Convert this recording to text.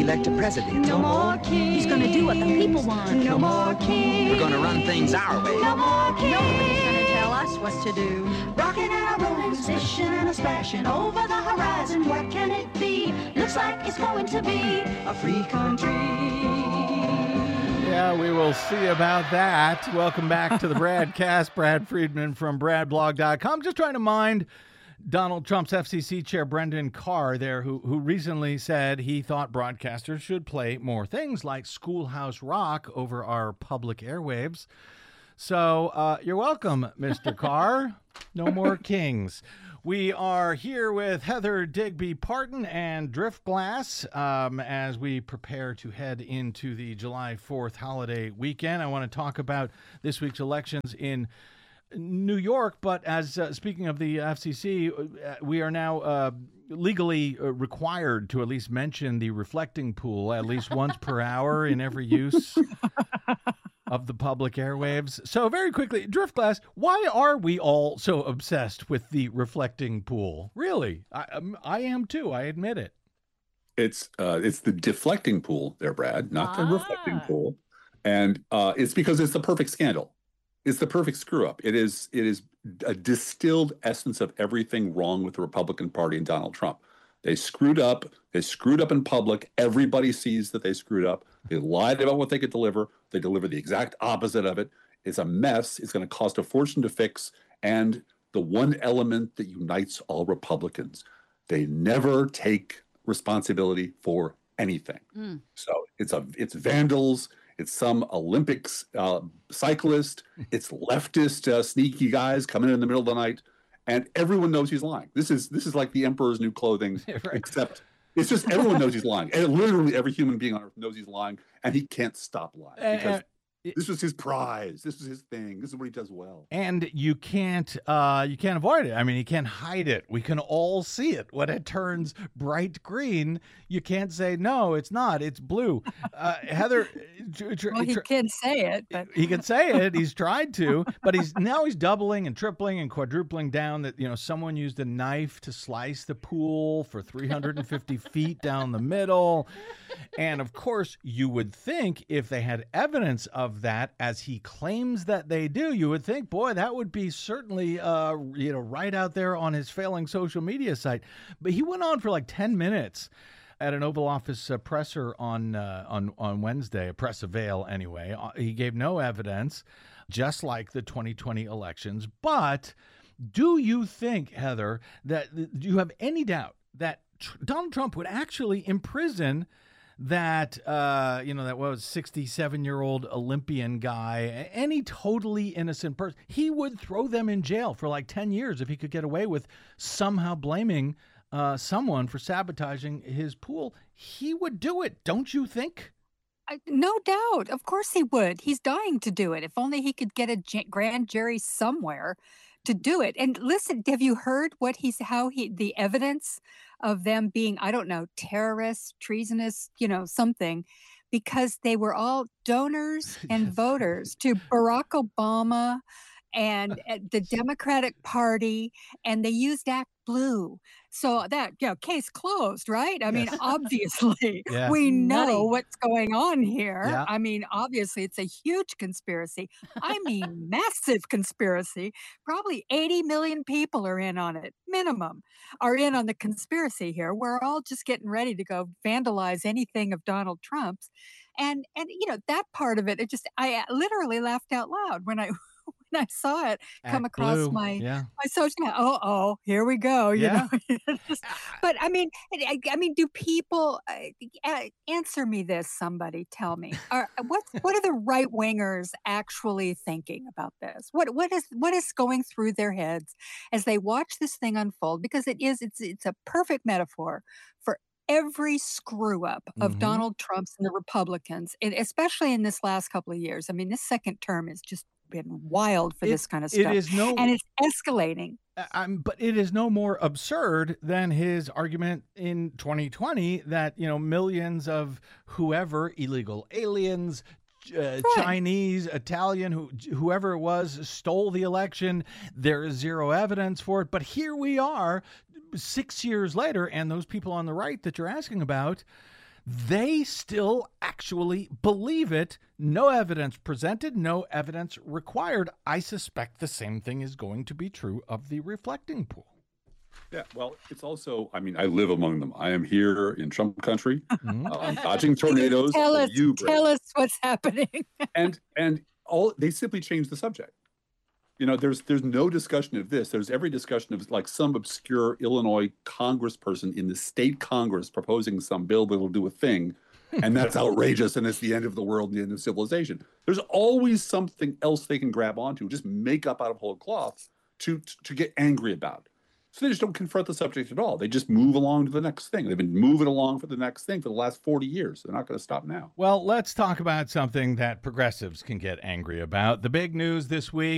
elect a president. No more kings. He's gonna do what the people want. No more kings. We're gonna run things our way. No more kings. Nobody's gonna tell us what to do. Rocking and a rolling, splishing and a splashing over the horizon. What can it be? Looks like it's going to be a free country. Yeah, we will see about that. Welcome back to the Bradcast. Brad Friedman from BradBlog.com. Just trying to mind Donald Trump's FCC chair, Brendan Carr, there, who recently said he thought broadcasters should play more things like Schoolhouse Rock over our public airwaves. So you're welcome, Mr. Carr. No more kings. We are here with Heather Digby Parton and Driftglass as we prepare to head into the July 4th holiday weekend. I want to talk about this week's elections in New York, but as speaking of the FCC, we are now legally required to at least mention the reflecting pool at least once per hour in every use of the public airwaves. So very quickly, Driftglass, why are we all so obsessed with the reflecting pool? Really? I am too, I admit it. It's the deflecting pool there, Brad, not the reflecting pool. And it's because it's the perfect scandal. It's the perfect screw up. It is a distilled essence of everything wrong with the Republican Party and Donald Trump. They screwed up. They screwed up in public. Everybody sees that they screwed up. They lied about what they could deliver. They deliver the exact opposite of it. It's a mess. It's going to cost a fortune to fix. And the one element that unites all Republicans, they never take responsibility for anything. So it's vandals. It's some Olympics cyclist. It's leftist sneaky guys coming in the middle of the night, and everyone knows he's lying. This is like the Emperor's New Clothing, right. Except it's just everyone knows he's lying. And literally every human being on earth knows he's lying, and he can't stop lying because this was his prize. This was his thing. This is what he does well. And you can't avoid it. I mean, you can't hide it. We can all see it. When it turns bright green, you can't say, no, it's not. It's blue. Heather. Well, he can say it. But... He can say it. He's tried to, but he's doubling and tripling and quadrupling down that, someone used a knife to slice the pool for 350 feet down the middle. And of course, you would think if they had evidence of that, as he claims that they do, you would think, boy, that would be certainly, right out there on his failing social media site. But he went on for like 10 minutes at an Oval Office presser on Wednesday, a press avail anyway. He gave no evidence, just like the 2020 elections. But do you think, Heather, do you have any doubt that Donald Trump would actually imprison that, that was 67-year-old Olympian guy, any totally innocent person? He would throw them in jail for like 10 years if he could get away with somehow blaming someone for sabotaging his pool. He would do it, don't you think? No doubt. Of course he would. He's dying to do it. If only he could get a grand jury somewhere to do it. And listen, have you heard the evidence of them being, I don't know, terrorists, treasonous, something, because they were all donors and voters to Barack Obama and the Democratic Party, and they used Act Blue. So that, case closed, right? I mean, obviously, we know what's going on here. Yeah. I mean, obviously, it's a huge conspiracy. I mean, massive conspiracy. Probably 80 million people are in on it, minimum, are in on the conspiracy here. We're all just getting ready to go vandalize anything of Donald Trump's. And that part of it, I literally laughed out loud when I saw it come across my social media. Oh, here we go. You know, but I mean, do people answer me this? Somebody tell me. What are the right wingers actually thinking about this? What is going through their heads as they watch this thing unfold? Because it's a perfect metaphor for every screw up of Donald Trump's and the Republicans, and especially in this last couple of years. I mean, this second term has just been wild for this kind of stuff. And it's escalating. But it is no more absurd than his argument in 2020 that, millions of whoever, illegal aliens, Chinese, Italian, whoever it was, stole the election. There is zero evidence for it. But here we are 6 years later, and those people on the right that you're asking about, they still actually believe it. No evidence presented, no evidence required. I suspect the same thing is going to be true of the reflecting pool. Yeah, well, it's also, I mean, I live among them. I am here in Trump country, dodging tornadoes. Tell us, you, Brad. tell us what's happening. and all they simply change the subject. You know, there's no discussion of this. There's every discussion of like some obscure Illinois congressperson in the state Congress proposing some bill that will do a thing, and that's outrageous, and it's the end of the world and the end of civilization. There's always something else they can grab onto, just make up out of whole cloth to get angry about. So they just don't confront the subject at all. They just move along to the next thing. They've been moving along for the next thing for the last 40 years. They're not going to stop now. Well, let's talk about something that progressives can get angry about. The big news this week.